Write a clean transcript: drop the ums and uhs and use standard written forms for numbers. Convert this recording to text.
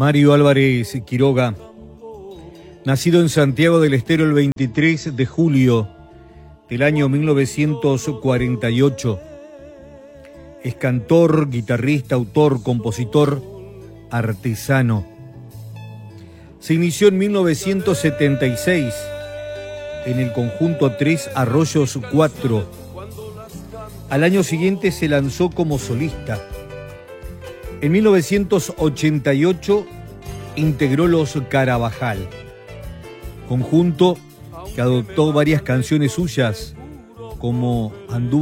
Mario Álvarez Quiroga, nacido en Santiago del Estero el 23 de julio del año 1948. Es cantor, guitarrista, autor, compositor, artesano. Se inició en 1976 en el conjunto Tres Arroyos 4. Al año siguiente se lanzó como solista. En 1988 integró Los Carabajal, conjunto que adoptó varias canciones suyas como Anduvo